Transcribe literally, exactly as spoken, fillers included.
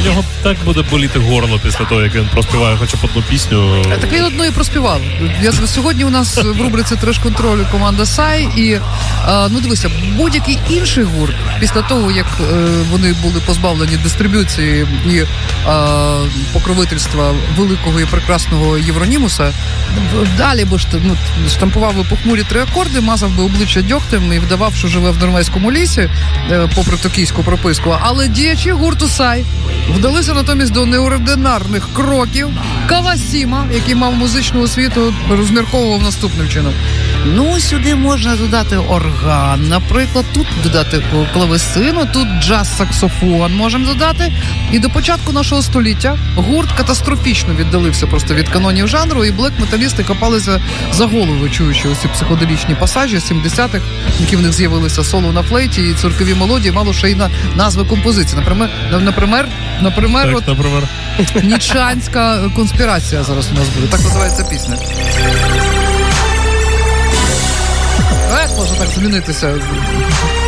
в нього так буде боліти горло після того, як він проспіває хоча б одну пісню. Так він одну і проспівав. Я, сьогодні у нас в рубриці «Треш-контролю» команда Сай. І, е, ну дивися, будь-який інший гурт, після того, як е, вони були позбавлені дистриб'юції і е, покровительства великого і прекрасного Євронімуса, далі бо ну, штампував би похмурі три акорди, мазав би обличчя дьогтем і вдавав, що живе в норвезькому лісі, е, попри токійську прописку. Але діячі гурту Сай вдалися натомість до неординарних кроків. Кавасіма, який мав музичну освіту, розмірковував наступним чином. Ну, сюди можна додати орган, наприклад, тут додати клавесину, тут джаз-саксофон можемо додати. І до початку нашого століття гурт катастрофічно віддалився просто від канонів жанру, і блек-металісти копалися за голову, чуючи усі психоделічні пасажі сімдесятих, які в них з'явилися соло на флейті і циркові мелодії, мало ще й на назви композицій. Наприклад, наприклад, наприклад, Так, от, наприклад. Нічанська конспірація зараз у нас буде. Так називається пісня. Як може так змінитися?